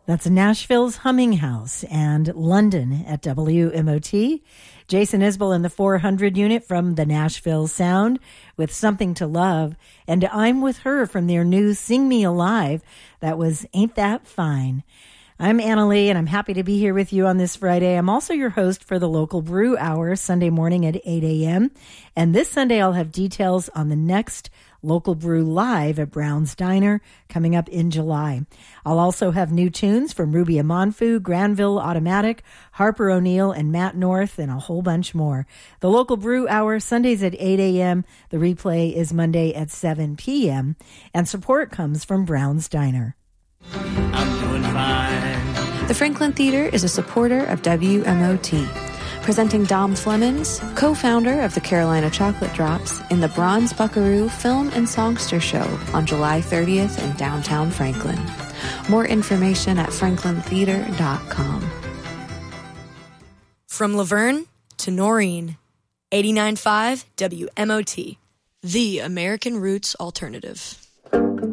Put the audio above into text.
That's Nashville's Humming House and London at WMOT. Jason Isbell in the 400 unit from the Nashville Sound with Something to Love. And I'm with her from their new Sing Me Alive. That was Ain't That Fine. I'm Anna Lee, and I'm happy to be here with you on this Friday. I'm also your host for the Local Brew Hour, Sunday morning at 8 a.m. And this Sunday, I'll have details on the next Local Brew Live at Brown's Diner coming up in July. I'll also have new tunes from Ruby Amonfu, Granville Automatic, Harper O'Neill, and Matt North, and a whole bunch more. The Local Brew Hour, Sundays at 8 a.m. The replay is Monday at 7 p.m. And support comes from Brown's Diner. I'm doing fine. The Franklin Theater is a supporter of WMOT, presenting Dom Flemons, co-founder of the Carolina Chocolate Drops, in the Bronze Buckaroo Film and Songster Show on July 30th in downtown Franklin. More information at franklintheater.com. From Laverne to Noreen, 89.5 WMOT, the American Roots Alternative.